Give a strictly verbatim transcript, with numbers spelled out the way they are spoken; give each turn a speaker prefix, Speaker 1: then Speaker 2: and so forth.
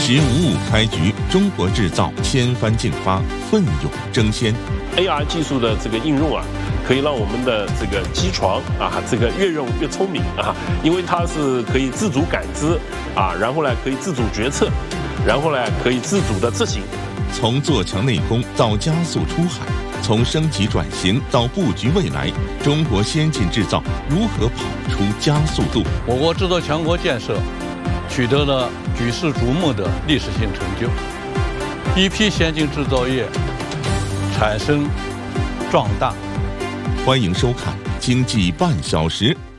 Speaker 1: 十五五开局，中国制造千帆竞发，奋勇争先。
Speaker 2: A R 技术的这个应用啊，可以让我们的这个机床啊，这个越用越聪明啊，因为它是可以自主感知啊，然后呢可以自主决策，然后呢可以自主的执行。
Speaker 1: 从做强内功到加速出海，从升级转型到布局未来，中国先进制造如何跑出加速度？
Speaker 3: 我国制造强国建设取得了举世瞩目的历史性成就，一批先进制造业产生壮大。
Speaker 1: 欢迎收看《经济半小时》。